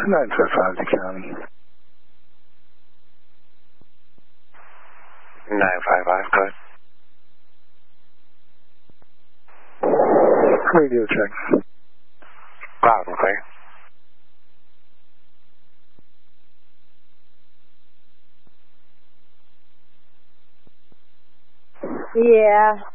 955 to county. 955, go ahead. Radio check. Loud and clear. Yeah.